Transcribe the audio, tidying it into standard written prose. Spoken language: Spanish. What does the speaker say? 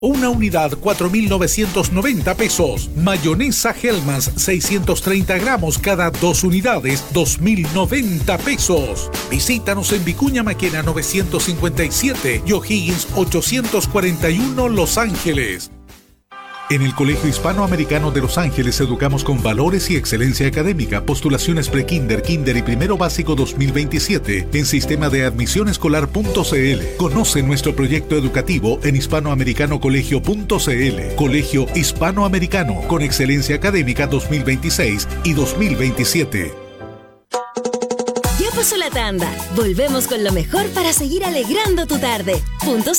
Una unidad, 4.990 pesos. Mayonesa Hellmann's, 630 gramos cada 2 unidades, 2.090 pesos. Visítanos en Vicuña Maquena 957 y O'Higgins 841 Los Ángeles. En el Colegio Hispanoamericano de Los Ángeles educamos con valores y excelencia académica. Postulaciones pre-kinder, kinder y primero básico 2027 en sistema de admisión escolar.cl. Conoce nuestro proyecto educativo en hispanoamericanocolegio.cl. Colegio Hispanoamericano con excelencia académica 2026 y 2027. Ya pasó la tanda. Volvemos con lo mejor para seguir alegrando tu tarde. Punto